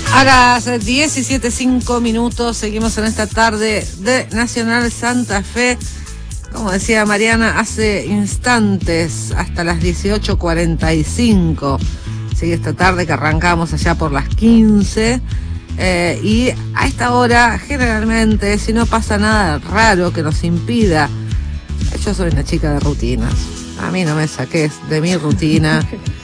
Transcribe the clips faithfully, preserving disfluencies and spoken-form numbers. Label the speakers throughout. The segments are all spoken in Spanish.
Speaker 1: A las diecisiete cinco minutos seguimos en esta tarde de Nacional Santa Fe. Como decía Mariana hace instantes, hasta las dieciocho cuarenta y cinco. Sigue esta tarde que arrancamos allá por las quince. Eh, y a esta hora, generalmente, si no pasa nada raro que nos impida, yo soy una chica de rutinas. A mí no me saques de mi rutina.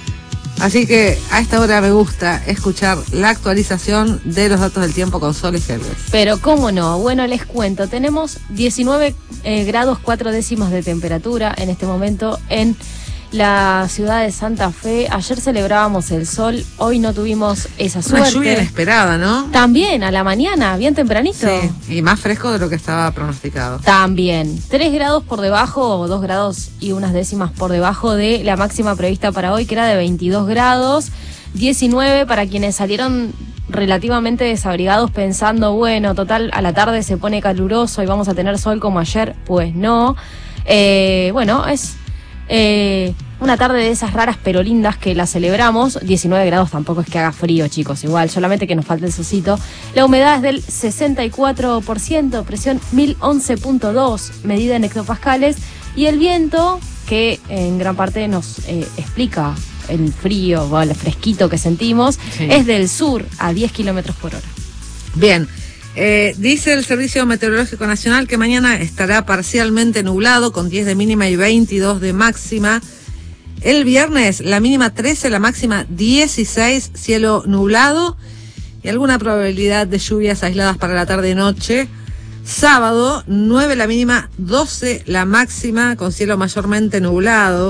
Speaker 1: Así que a esta hora me gusta escuchar la actualización de los datos del tiempo con Sol y Gelbes.
Speaker 2: Pero cómo no, bueno, les cuento, tenemos diecinueve eh, grados cuatro décimas de temperatura en este momento en la ciudad de Santa Fe. Ayer celebrábamos el sol, hoy no tuvimos esa suerte.
Speaker 1: Una lluvia inesperada, ¿no?
Speaker 2: También, a la mañana, bien tempranito.
Speaker 1: Sí, y más fresco de lo que estaba pronosticado.
Speaker 2: También, tres grados por debajo, o dos grados y unas décimas por debajo de la máxima prevista para hoy, que era de veintidós grados, diecinueve para quienes salieron relativamente desabrigados pensando, bueno, total, a la tarde se pone caluroso y vamos a tener sol como ayer. Pues no. Eh, bueno, es... Eh, una tarde de esas raras pero lindas que la celebramos. Diecinueve grados tampoco es que haga frío, chicos, igual, solamente que nos falta el solcito. La humedad es del sesenta y cuatro por ciento, presión mil once punto dos, medida en hectopascales, y el viento, que en gran parte nos eh, explica el frío o el fresquito que sentimos, sí, es del sur a diez kilómetros por hora.
Speaker 1: Bien. Eh, dice el Servicio Meteorológico Nacional que mañana estará parcialmente nublado con diez de mínima y veintidós de máxima. El viernes la mínima trece, la máxima dieciséis, cielo nublado y alguna probabilidad de lluvias aisladas para la tarde y noche. Sábado nueve la mínima, doce la máxima con cielo mayormente nublado.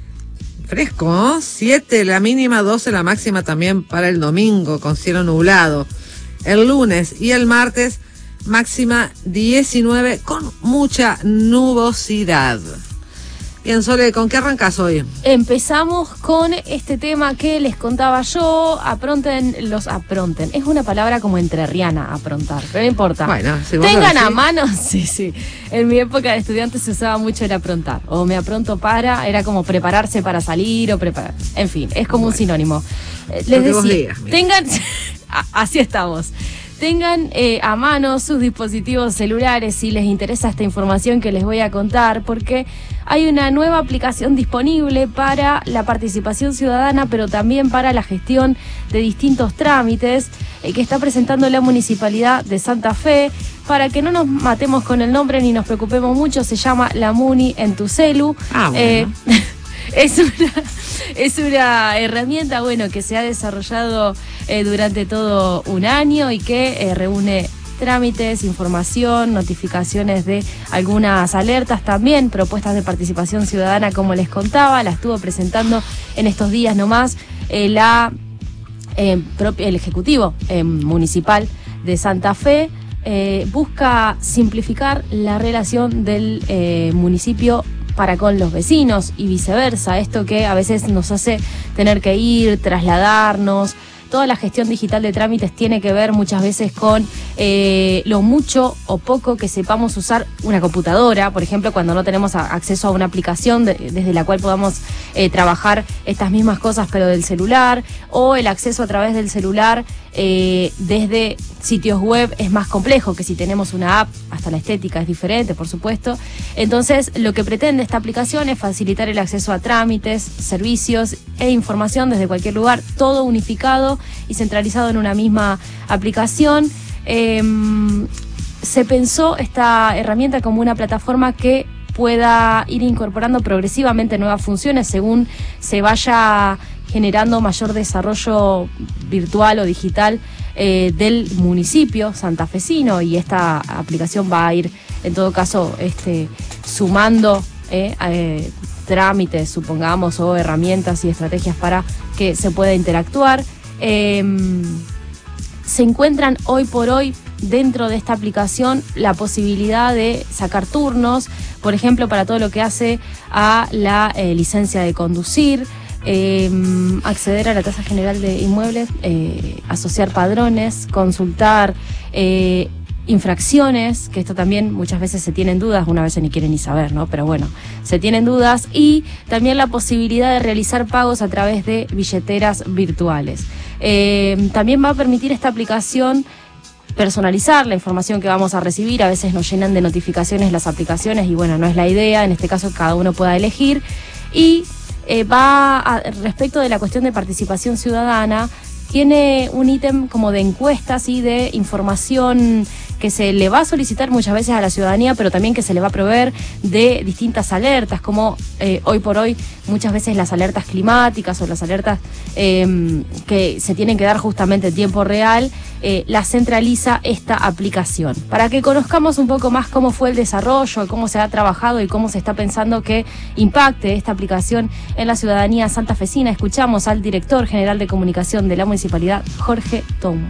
Speaker 1: Fresco, ¿no? siete la mínima, doce la máxima también para el domingo con cielo nublado. El lunes y el martes, máxima diecinueve con mucha nubosidad. Bien, Sole, ¿con qué arrancas hoy?
Speaker 2: Empezamos con este tema que les contaba yo. Apronten, los apronten. Es una palabra como entrerriana, aprontar, pero no importa.
Speaker 1: Bueno, si vos
Speaker 2: tengan
Speaker 1: lo
Speaker 2: a mano, sí, sí. En mi época de estudiante se usaba mucho el aprontar. O me apronto para, era como prepararse para salir o preparar. En fin, es como bueno, un sinónimo. Les decía, digas, tengan... Así estamos. Tengan eh, a mano sus dispositivos celulares si les interesa esta información que les voy a contar, porque hay una nueva aplicación disponible para la participación ciudadana, pero también para la gestión de distintos trámites eh, que está presentando la Municipalidad de Santa Fe. Para que no nos matemos con el nombre ni nos preocupemos mucho, se llama La Muni en tu celu.
Speaker 1: Ah, bueno.
Speaker 2: Eh, Es una, es una herramienta, bueno, que se ha desarrollado eh, durante todo un año y que eh, reúne trámites, información, notificaciones de algunas alertas, también propuestas de participación ciudadana, como les contaba. La estuvo presentando en estos días nomás eh, la, eh, propio, el Ejecutivo eh, Municipal de Santa Fe. Eh, busca simplificar la relación del eh, municipio para con los vecinos y viceversa, esto que a veces nos hace tener que ir, trasladarnos. Toda la gestión digital de trámites tiene que ver muchas veces con eh, lo mucho o poco que sepamos usar una computadora, por ejemplo, cuando no tenemos a, acceso a una aplicación de, desde la cual podamos eh, trabajar estas mismas cosas pero del celular, o el acceso a través del celular eh, desde sitios web es más complejo que si tenemos una app. Hasta la estética es diferente, por supuesto. Entonces, lo que pretende esta aplicación es facilitar el acceso a trámites, servicios e información desde cualquier lugar, todo unificado y centralizado en una misma aplicación. Eh, se pensó esta herramienta como una plataforma que pueda ir incorporando progresivamente nuevas funciones según se vaya generando mayor desarrollo virtual o digital eh, del municipio santafesino, y esta aplicación va a ir, en todo caso, este, sumando eh, eh, trámites, supongamos, o herramientas y estrategias para que se pueda interactuar. Eh, se encuentran hoy por hoy dentro de esta aplicación la posibilidad de sacar turnos, por ejemplo, para todo lo que hace a la eh, licencia de conducir, eh, acceder a la tasa general de inmuebles, eh, asociar padrones, consultar eh, infracciones, que esto también muchas veces se tienen dudas, una vez ni quieren ni saber, ¿no? Pero bueno, se tienen dudas, y también la posibilidad de realizar pagos a través de billeteras virtuales. Eh, también va a permitir esta aplicación personalizar la información que vamos a recibir. A veces nos llenan de notificaciones las aplicaciones y bueno, no es la idea. En este caso cada uno pueda elegir. Y eh, va a, respecto de la cuestión de participación ciudadana, tiene un ítem como de encuestas y de información que se le va a solicitar muchas veces a la ciudadanía, pero también que se le va a proveer de distintas alertas, como eh, hoy por hoy muchas veces las alertas climáticas o las alertas eh, que se tienen que dar justamente en tiempo real, eh, las centraliza esta aplicación. Para que conozcamos un poco más cómo fue el desarrollo, cómo se ha trabajado y cómo se está pensando que impacte esta aplicación en la ciudadanía santafesina, escuchamos al director general de comunicación de la municipalidad, Jorge Tomo.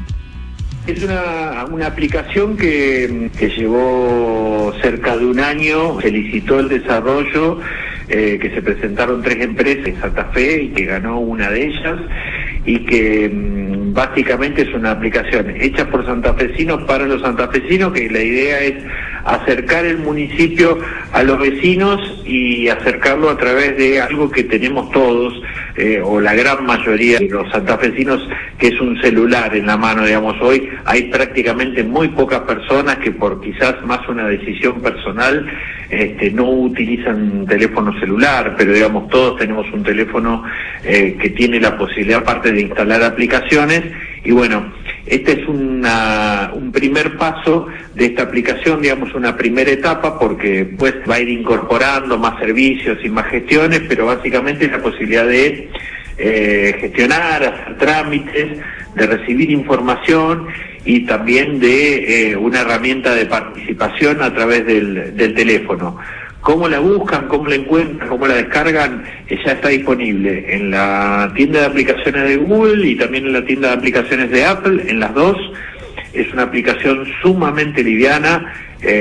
Speaker 3: Es una, una aplicación que, que llevó cerca de un año, se licitó el desarrollo, eh, que se presentaron tres empresas en Santa Fe y que ganó una de ellas, y que mmm, básicamente es una aplicación hecha por santafesinos para los santafesinos, que la idea es acercar el municipio a los vecinos y acercarlo a través de algo que tenemos todos, eh, o la gran mayoría de los santafesinos, que es un celular en la mano, digamos. Hoy hay prácticamente muy pocas personas que por quizás más una decisión personal este, no utilizan teléfono celular, pero digamos todos tenemos un teléfono eh, que tiene la posibilidad aparte de instalar aplicaciones. Y bueno, este es una, un primer paso de esta aplicación, digamos una primera etapa, porque pues va a ir incorporando más servicios y más gestiones, pero básicamente es la posibilidad de eh, gestionar, hacer trámites, de recibir información y también de eh, una herramienta de participación a través del, del teléfono. ¿Cómo la buscan? ¿Cómo la encuentran? ¿Cómo la descargan? Eh, ya está disponible en la tienda de aplicaciones de Google y también en la tienda de aplicaciones de Apple, en las dos. Es una aplicación sumamente liviana.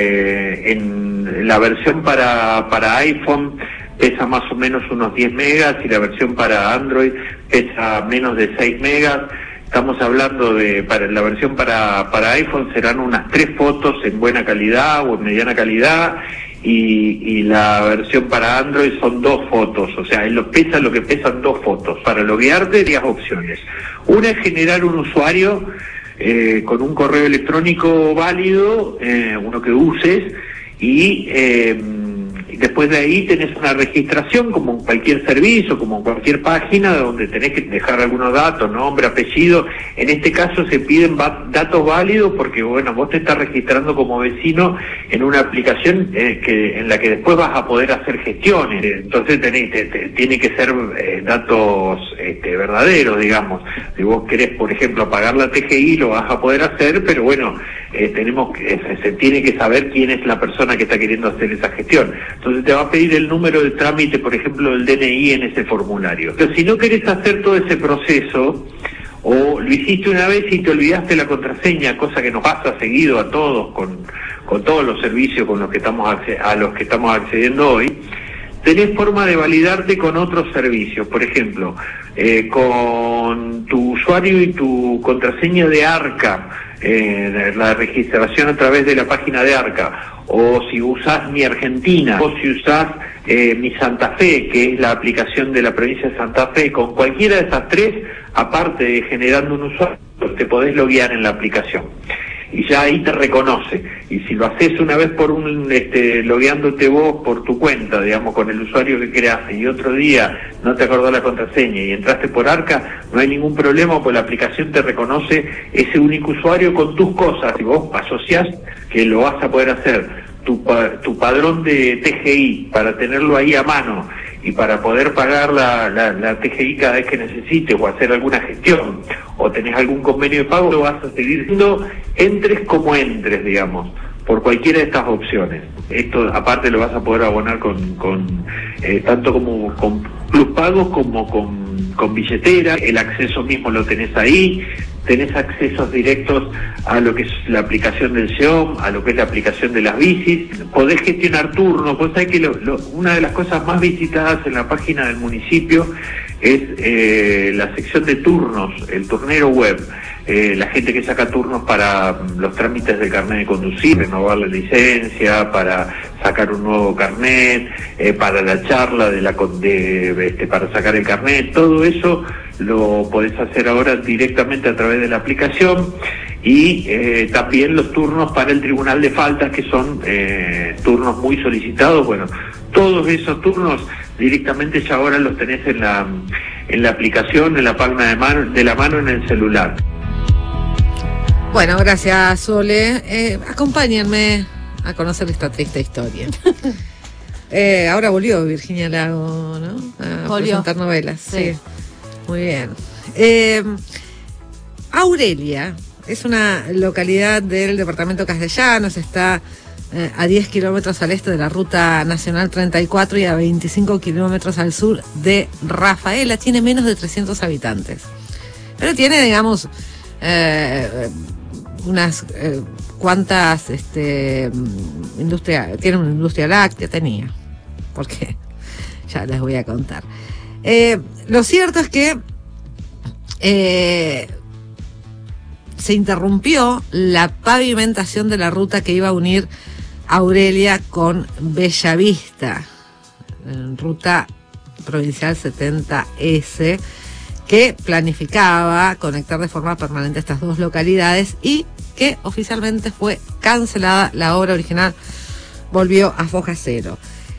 Speaker 3: Eh, en la versión para, para iPhone pesa más o menos unos diez megas y la versión para Android pesa menos de seis megas. Estamos hablando de, para la versión para, para iPhone serán unas tres fotos en buena calidad o en mediana calidad, y, y la versión para Android son dos fotos, o sea, lo pesa lo que pesan dos fotos. Para loguearte, varias opciones. Una es generar un usuario eh, con un correo electrónico válido, eh, uno que uses, y eh, después de ahí tenés una registración como en cualquier servicio, como en cualquier página, donde tenés que dejar algunos datos, nombre, apellido. En este caso se piden datos válidos porque, bueno, vos te estás registrando como vecino en una aplicación eh, que en la que después vas a poder hacer gestiones. Entonces tenés, te, te, tiene que ser eh, datos este, verdaderos, digamos. Si vos querés, por ejemplo, pagar la T G I, lo vas a poder hacer, pero bueno, eh, tenemos que, eh, se tiene que saber quién es la persona que está queriendo hacer esa gestión. Entonces te va a pedir el número de trámite, por ejemplo, del D N I en ese formulario. Pero si no querés hacer todo ese proceso, o lo hiciste una vez y te olvidaste la contraseña, cosa que nos pasa seguido a todos con, con todos los servicios con los que estamos a los que estamos accediendo hoy, tenés forma de validarte con otros servicios. Por ejemplo, eh, con tu usuario y tu contraseña de Arca, eh, la registración a través de la página de Arca, o si usás Mi Argentina, o si usás eh, Mi Santa Fe, que es la aplicación de la provincia de Santa Fe. Con cualquiera de esas tres, aparte de generando un usuario, te podés loguear en la aplicación. Y ya ahí te reconoce. Y si lo haces una vez por un, este, logueándote vos por tu cuenta, digamos, con el usuario que creaste, y otro día no te acordó la contraseña y entraste por Arca, no hay ningún problema, pues la aplicación te reconoce ese único usuario con tus cosas. Si vos asociás que lo vas a poder hacer, tu, tu padrón de T G I, para tenerlo ahí a mano, y para poder pagar la, la, la T G I cada vez que necesites o hacer alguna gestión, o tenés algún convenio de pago, lo vas a seguir siendo, entres como entres, digamos, por cualquiera de estas opciones. Esto aparte lo vas a poder abonar con, con eh, tanto como con Plus Pagos como con, con billetera. El acceso mismo lo tenés ahí. Tenés accesos directos a lo que es la aplicación del Xeom, a lo que es la aplicación de las bicis. Podés gestionar turnos. Vos sabés que lo, lo, una de las cosas más visitadas en la página del municipio es eh, la sección de turnos, el turnero web. Eh, la gente que saca turnos para los trámites del carnet de conducir, renovar la licencia, para sacar un nuevo carnet, eh, para la charla de la de, este, para sacar el carnet, todo eso lo podés hacer ahora directamente a través de la aplicación, y eh, también los turnos para el Tribunal de Faltas, que son eh, turnos muy solicitados. Bueno, todos esos turnos directamente ya ahora los tenés en la en la aplicación, en la palma de mano, de la mano, en el celular.
Speaker 1: Bueno, gracias, Sole. Eh, acompáñenme a conocer esta triste historia. eh, ahora volvió Virginia Lago, ¿no? A
Speaker 2: volvió.
Speaker 1: presentar novelas. Sí.
Speaker 2: Sí.
Speaker 1: Muy bien. Eh, Aurelia es una localidad del departamento Castellanos, está eh, a diez kilómetros al este de la Ruta Nacional treinta y cuatro y a veinticinco kilómetros al sur de Rafaela. Tiene menos de trescientos habitantes. Pero tiene, digamos, eh, unas eh, cuantas este, industria, tiene una industria láctea, tenía, porque ya les voy a contar. Eh, lo cierto es que eh, se interrumpió la pavimentación de la ruta que iba a unir Aurelia con Bellavista, ruta provincial setenta ese, que planificaba conectar de forma permanente estas dos localidades y que oficialmente fue cancelada. La obra original volvió a foja cero.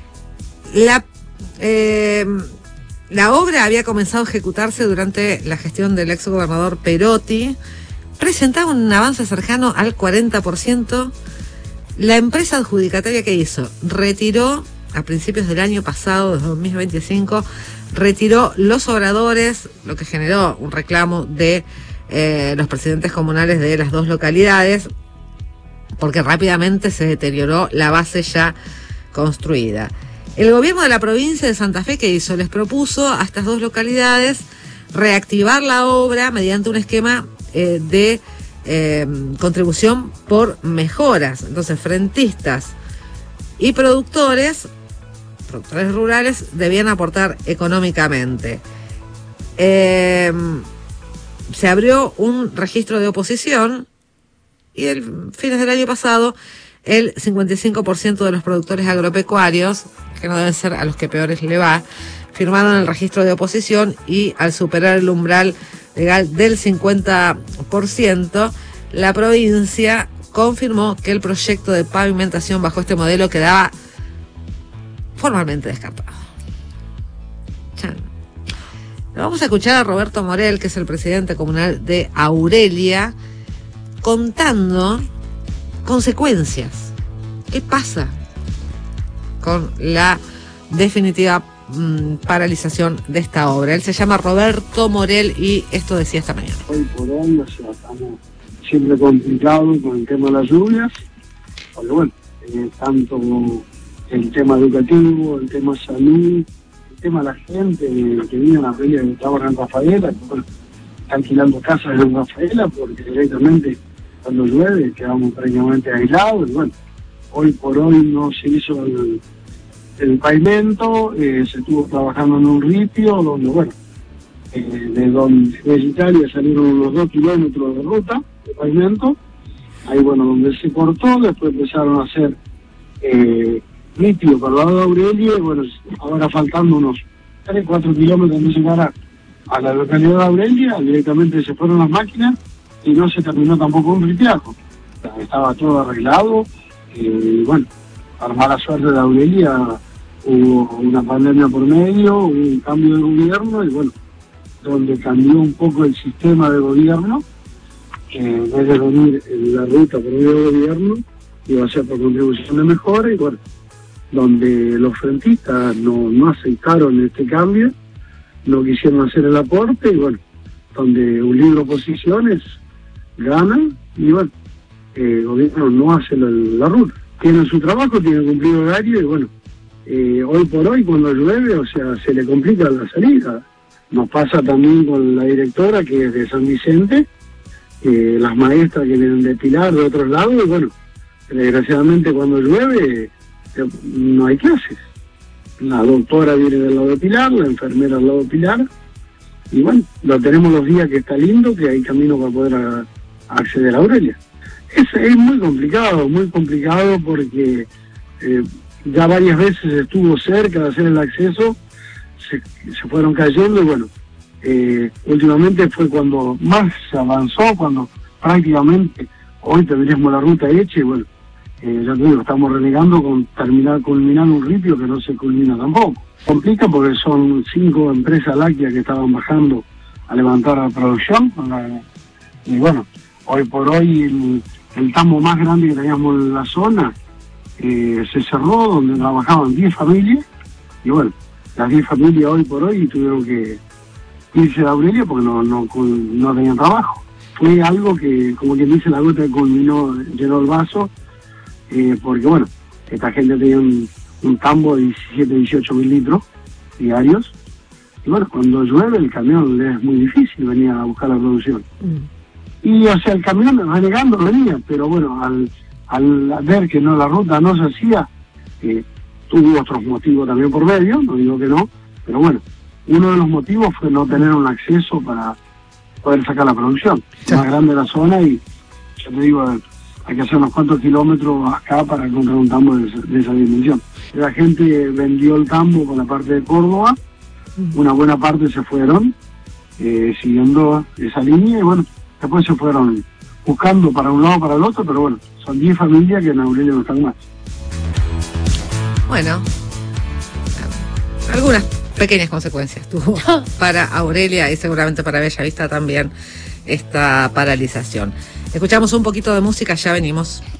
Speaker 1: La eh, La obra había comenzado a ejecutarse durante la gestión del ex gobernador Perotti, presentaba un avance cercano al cuarenta por ciento. La empresa adjudicataria que hizo, retiró a principios del año pasado, de dos mil veinticinco, retiró los obradores, lo que generó un reclamo de eh, los presidentes comunales de las dos localidades, porque rápidamente se deterioró la base ya construida. El gobierno de la provincia de Santa Fe, ¿qué hizo? Les propuso a estas dos localidades reactivar la obra mediante un esquema eh, de eh, contribución por mejoras. Entonces, frentistas y productores, productores rurales, debían aportar económicamente. Eh, se abrió un registro de oposición y el fines del año pasado el cincuenta y cinco por ciento de los productores agropecuarios, que no deben ser a los que peores le va, firmaron el registro de oposición, y al superar el umbral legal del cincuenta por ciento, la provincia confirmó que el proyecto de pavimentación bajo este modelo quedaba formalmente descartado. Chan. Vamos a escuchar a Roberto Morel, que es el presidente comunal de Aurelia, contando consecuencias. ¿Qué pasa con la definitiva mmm, paralización de esta obra? Él se llama Roberto Morel y esto decía esta mañana.
Speaker 4: Hoy por hoy, o sea, estamos siempre complicados con el tema de las lluvias, porque bueno, eh, tanto el tema educativo, el tema salud, el tema de la gente eh, que vive en la feria que estaba en Rafaela, que bueno, está alquilando casas en Rafaela porque directamente cuando llueve quedamos prácticamente aislados. Y bueno, hoy por hoy no se hizo el, el pavimento, eh, se estuvo trabajando en un ripio donde, bueno, eh, de donde de Italia salieron unos dos kilómetros de ruta de pavimento, ahí bueno, donde se cortó, después empezaron a hacer eh, ripio para el lado de Aurelia, y bueno, ahora faltando unos tres, cuatro kilómetros de llegar a, a la localidad de Aurelia, directamente se fueron las máquinas y no se terminó tampoco un ripiajo. Estaba todo arreglado, y bueno, para mala suerte de Aurelia hubo una pandemia por medio, hubo un cambio de gobierno, y bueno, donde cambió un poco el sistema de gobierno, que en vez de venir en la ruta por medio de gobierno, iba a ser por contribución de mejora, y bueno, donde los frentistas no, no aceptaron este cambio, no quisieron hacer el aporte, y bueno, donde un libro de posiciones gana, y bueno, el gobierno no hace la, la ruta. Tienen su trabajo, tienen cumplido horario, y bueno, eh, hoy por hoy cuando llueve, o sea, se le complica la salida. Nos pasa también con la directora, que es de San Vicente, eh, las maestras que vienen de Pilar, de otros lados, y bueno, desgraciadamente cuando llueve eh, no hay clases. La doctora viene del lado de Pilar, la enfermera del lado de Pilar, y bueno, lo tenemos los días que está lindo, que hay camino para poder a, a acceder a Aurelia. Es, es muy complicado, muy complicado porque eh, ya varias veces estuvo cerca de hacer el acceso, se, se fueron cayendo, y bueno, eh, últimamente fue cuando más se avanzó, cuando prácticamente hoy tendríamos la ruta hecha y bueno, eh, ya te digo, estamos renegando con terminar, culminar un ripio que no se culmina tampoco. Complica porque son cinco empresas lácteas que estaban bajando a levantar la producción, la, y bueno, hoy por hoy el, el tambo más grande que teníamos en la zona eh, se cerró, donde trabajaban diez familias, y bueno, las diez familias hoy por hoy tuvieron que irse de Aurelia porque no, no, no tenían trabajo. Fue algo que, como quien dice, la gota que culminó, llenó el vaso, eh, porque bueno, esta gente tenía un, un tambo de diecisiete, dieciocho mil litros diarios, y bueno, cuando llueve el camión le es muy difícil venir a buscar la producción. Mm. Y o sea, el camión renegando venía, pero bueno, al, al ver que no la ruta no se hacía, eh, tuvo otros motivos también por medio, no digo que no, pero bueno, uno de los motivos fue no tener un acceso para poder sacar la producción. Sí. Más grande la zona y, yo te digo, hay que hacer unos cuantos kilómetros acá para encontrar un tambo de, de esa dimensión. La gente vendió el tambo por la parte de Córdoba, una buena parte se fueron eh, siguiendo esa línea y bueno, después se fueron buscando para un lado para el otro, pero bueno, son diez familias que en Aurelia no están más.
Speaker 1: Bueno, algunas pequeñas consecuencias tuvo para Aurelia y seguramente para Bellavista también esta paralización. Escuchamos un poquito de música, ya venimos.